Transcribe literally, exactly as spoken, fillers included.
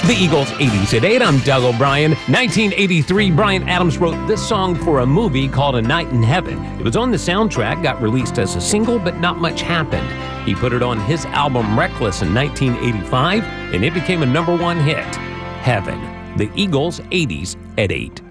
The Eagles eighties at eight. I'm Doug O'Brien. nineteen eighty-three, Bryan Adams wrote this song for a movie called A Night in Heaven. It was on the soundtrack, got released as a single, but not much happened. He put it on his album Reckless in nineteen eighty-five, and it became a number one hit. Heaven. The Eagles eighties at eight.